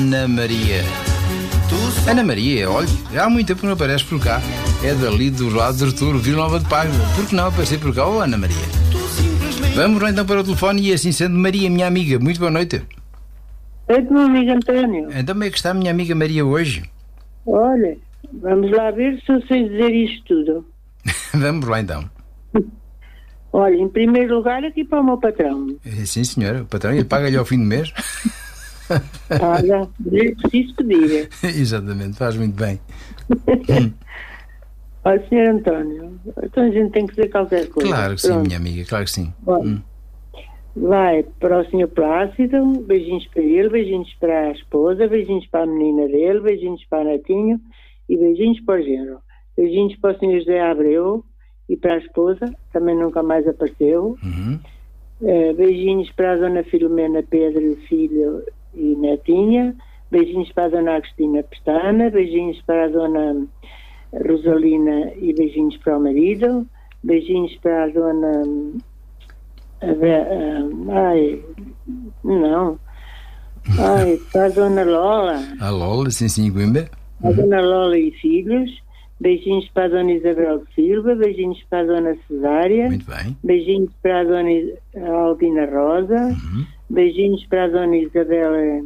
Ana Maria. Ana Maria, olha, já há muito tempo que não aparece por cá. É dali do lado do Arturo, Vila Nova de Paiva. Por que não aparecer por cá? Ana Maria. Vamos lá então para o telefone e assim sendo, Maria, minha amiga, muito boa noite. Oi, meu amigo António. Então como é que está a minha amiga Maria hoje? Olha, vamos lá ver se eu sei dizer isto tudo. Vamos lá então. Olha, em primeiro lugar aqui para o meu patrão. Sim senhora, o patrão, ele paga-lhe ao fim do mês. Paga, é preciso pedir. Exatamente, faz muito bem. Olha, Sr. António, então a gente tem que dizer qualquer coisa. Claro que sim, Pronto. minha amiga, claro que sim. Vai para o Sr. Plácido, beijinhos para ele, beijinhos para a esposa, beijinhos para a menina dele, beijinhos para a netinho e beijinhos para o genro. Beijinhos para o Sr. José Abreu e para a esposa, também nunca mais apareceu. Beijinhos para a Dona Filomena Pedro, filho e netinha. Beijinhos para a Dona Agostina Pestana, beijinhos para a Dona Rosalina e beijinhos para o marido. Beijinhos para a Dona... para a Dona Lola. A Lola, sim, Guimba. A Dona Lola e filhos. Beijinhos para a Dona Isabel Silva, beijinhos para a Dona Cesária. Muito bem. Beijinhos para a Dona Albina Rosa. Beijinhos para a Dona Isabel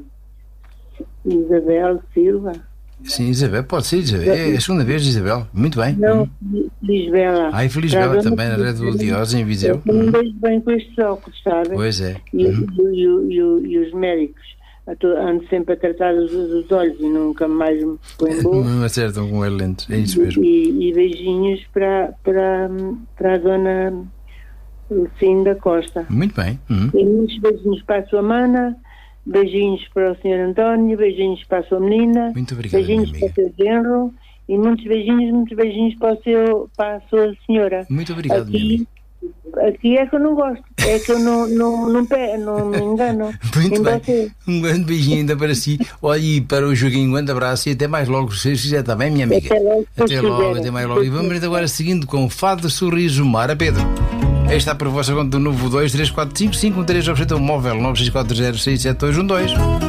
Silva. Sim, Isabel, pode ser Isabel. É a segunda vez, Isabel. Muito bem. Não, Lisbela. Ai, Felisbela também, na Rede do Diós, em Viseu. Eu não vejo bem com estes óculos, sabe? Pois é. E os médicos ando sempre a tratar dos olhos e nunca mais me põem boa. Não acertam com ele lentes, é isso mesmo. E beijinhos para a Dona Lucinda Costa. Muito bem. E muitos beijinhos para a sua mana, beijinhos para o Sr. António, beijinhos para a sua menina, Muito obrigado, beijinhos minha para o seu genro e muitos beijinhos para a sua senhora. Muito obrigado, minha amiga. Aqui é que eu não gosto, é que eu não me engano. Muito bem. Você. Um grande beijinho ainda para si. Olha, e para o Joaquim, um grande abraço e até mais logo, se quiser, está bem, minha amiga? Até logo, até mais logo. E vamos agora seguindo com o Fado Sorriso Mara Pedro. Aí está para a vossa conta do novo 2345513 objeto móvel 964067212.